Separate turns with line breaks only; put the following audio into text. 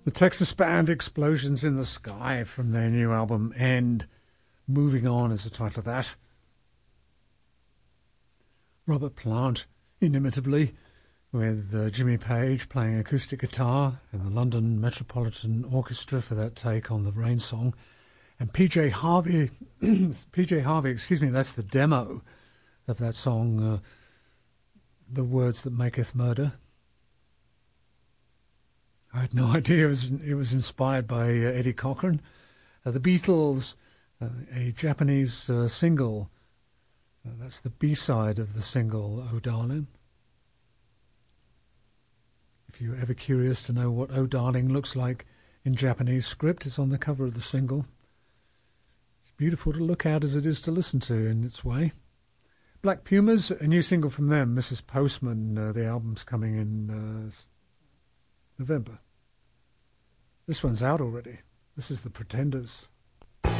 The Texas band Explosions in the Sky from their new album End. Moving On is the title of that. Robert Plant, inimitably, with Jimmy Page playing acoustic guitar and the London Metropolitan Orchestra for that take on the Rain Song. And PJ Harvey, that's the demo of that song, The Words That Maketh Murder. I had no idea it was inspired by Eddie Cochran. The Beatles, a Japanese single. That's the B-side of the single, Oh Darling. If you're ever curious to know what Oh Darling looks like in Japanese script, it's on the cover of the single. It's beautiful to look at as it is to listen to in its way. Black Pumas, a new single from them, Mrs. Postman. The album's coming in November. This one's out already. This is The Pretenders.